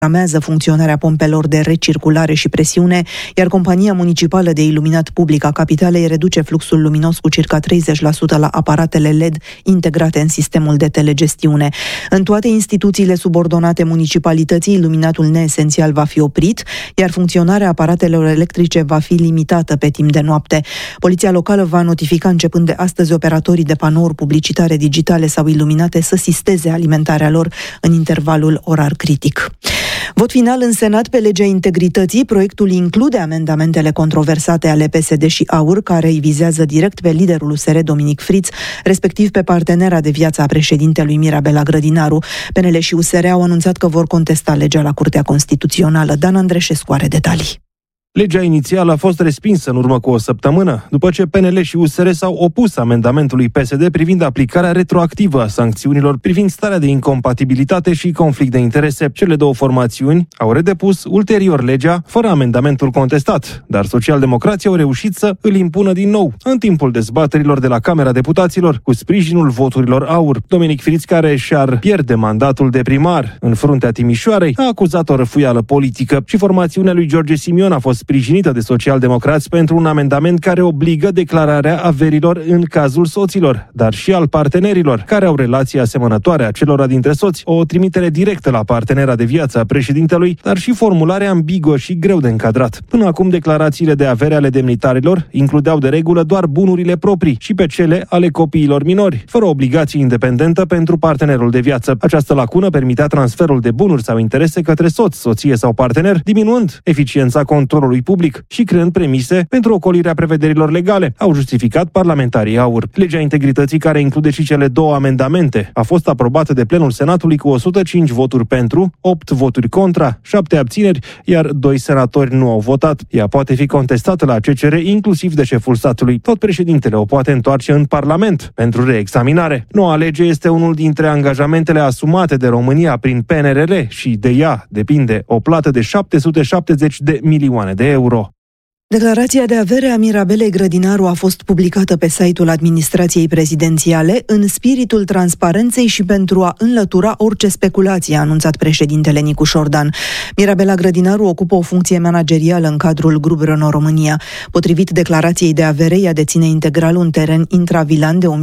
programează funcționarea pompelor de recirculare și presiune, iar compania municipală de iluminat public a capitalei reduce fluxul luminos cu circa 30% la aparatele LED integrate în sistemul de telegestiune. În toate instituțiile subordonate municipalității, iluminatul neesențial va fi oprit, iar funcționarea aparatelor electrice va fi limitată pe timp de noapte. Poliția locală va notifica începând de astăzi operatorii de panouri publicitare digitale sau iluminate să sisteze alimentarea lor în intervalul orar critic. Vot final în Senat pe legea integrității. Proiectul include amendamentele controversate ale PSD și AUR, care îi vizează direct pe liderul USR Dominic Friț, respectiv pe partenera de viață a președintelui Mirabela Grădinaru. PNL și USR au anunțat că vor contesta legea la Curtea Constituțională. Dan Andreșescu are detalii. Legea inițială a fost respinsă în urmă cu o săptămână, după ce PNL și USR s-au opus amendamentului PSD privind aplicarea retroactivă a sancțiunilor privind starea de incompatibilitate și conflict de interese. Cele două formațiuni au redepus ulterior legea, fără amendamentul contestat, dar socialdemocrații au reușit să îl impună din nou, în timpul dezbaterilor de la Camera Deputaților, cu sprijinul voturilor AUR. Dominic Friț, care și-ar pierde mandatul de primar în fruntea Timișoarei, a acuzat o răfuială politică și formațiunea lui George Simion a fost sprijinită de socialdemocrați pentru un amendament care obligă declararea averilor în cazul soților, dar și al partenerilor, care au relații asemănătoare acelora dintre soți, o trimitere directă la partenera de viață a președintelui, dar și formulare ambiguă și greu de încadrat. Până acum, declarațiile de avere ale demnitarilor includeau de regulă doar bunurile proprii și pe cele ale copiilor minori, fără obligație independentă pentru partenerul de viață. Această lacună permitea transferul de bunuri sau interese către soț, soție sau partener, diminuând eficiența controlului public și creând premise pentru ocolirea prevederilor legale, au justificat parlamentarii AUR. Legea integrității, care include și cele două amendamente, a fost aprobată de plenul Senatului cu 105 voturi pentru, 8 voturi contra, 7 abțineri, iar 2 senatori nu au votat. Ea poate fi contestată la CCR, inclusiv de șeful statului. Tot președintele o poate întoarce în Parlament pentru reexaminare. Noua lege este unul dintre angajamentele asumate de România prin PNRR și de ea depinde o plată de 770 de milioane de euro. Declarația de avere a Mirabelei Grădinaru a fost publicată pe site-ul administrației prezidențiale în spiritul transparenței și pentru a înlătura orice speculație, a anunțat președintele Nicu Șordan. Mirabela Grădinaru ocupă o funcție managerială în cadrul Grup Renault România. Potrivit declarației de avere, ea deține integral un teren intravilan de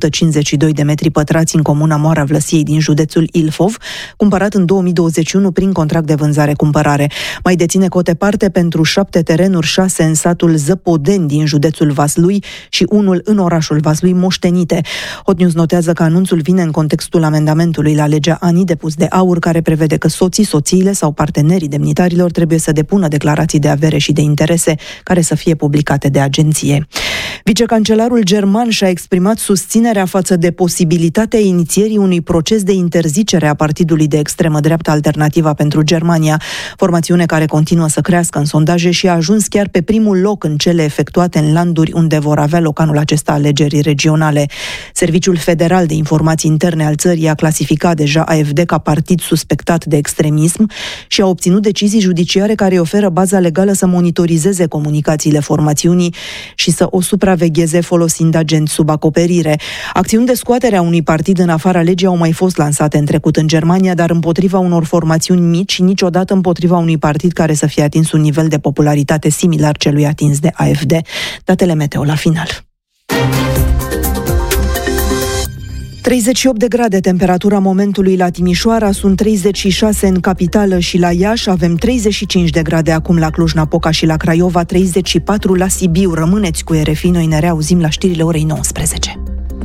1152 de metri pătrați în comuna Moara Vlăsiei din județul Ilfov, cumpărat în 2021 prin contract de vânzare-cumpărare. Mai deține cote parte pentru 7 terenuri, 6 în satul Zăpodeni din județul Vaslui și unul în orașul Vaslui, moștenite. Hot News notează că anunțul vine în contextul amendamentului la legea ANI depus de AUR, care prevede că soții, soțiile sau partenerii demnitarilor trebuie să depună declarații de avere și de interese care să fie publicate de agenție. Vicecancelarul german și-a exprimat susținerea față de posibilitatea inițierii unui proces de interzicere a partidului de extremă dreaptă Alternativa pentru Germania, formațiune care continuă să crească în sondaje și a ajuns chiar pe primul loc în cele efectuate în landuri unde vor avea loc anul acesta alegeri regionale. Serviciul Federal de Informații Interne al țării a clasificat deja AfD ca partid suspectat de extremism și a obținut decizii judiciare care îi oferă baza legală să monitorizeze comunicațiile formațiunii și să o supravegheze folosind agenți sub acoperire. Acțiuni de scoatere a unui partid în afara legii au mai fost lansate în trecut în Germania, dar împotriva unor formațiuni mici și niciodată împotriva unui partid care să fie atins un nivel de popularitate similar celui atins de AfD. Datele meteo la final. 38 de grade temperatura momentului la Timișoara, sunt 36 în capitală și la Iași, avem 35 de grade acum la Cluj-Napoca și la Craiova, 34 la Sibiu. Rămâneți cu RFI, noi ne reauzim la știrile orei 19.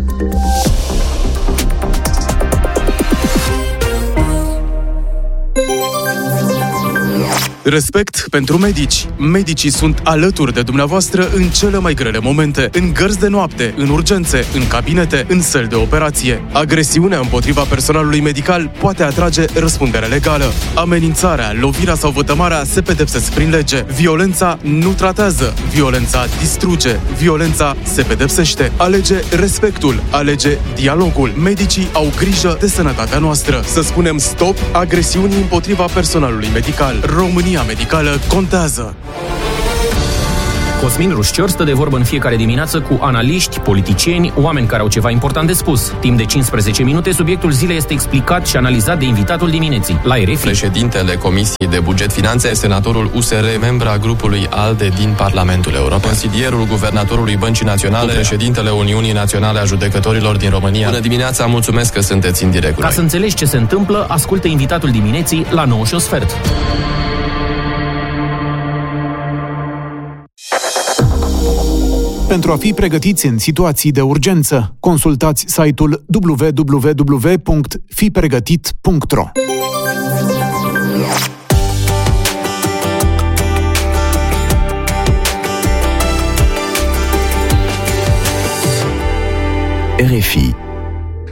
Respect pentru medici. Medicii sunt alături de dumneavoastră în cele mai grele momente, în gărzi de noapte, în urgențe, în cabinete, în săli de operație. Agresiunea împotriva personalului medical poate atrage răspundere legală. Amenințarea, lovirea sau vătămarea se pedepsesc prin lege. Violența nu tratează, violența distruge, violența se pedepsește. Alege respectul, alege dialogul. Medicii au grijă de sănătatea noastră. Să spunem stop agresiunii împotriva personalului medical. România medicală contează. Cosmin Rușcior stă de vorbă în fiecare dimineață cu analiști, politicieni, oameni care au ceva important de spus. Timp de 15 minute, subiectul zilei este explicat și analizat de invitatul dimineții, la RFI. Președintele Comisiei de Buget Finanțe, senatorul USR, membra grupului ALDE din Parlamentul European, consilierul guvernatorului Băncii Naționale, președintele Uniunii Naționale a Judecătorilor din România. Bună dimineața, mulțumesc că sunteți în direct cu noi. Ca să înțelegi ce se întâmplă, ascultă invitatul dimineții la 9:15. Pentru a fi pregătiți în situații de urgență, consultați site-ul www.fipregătit.ro. RFI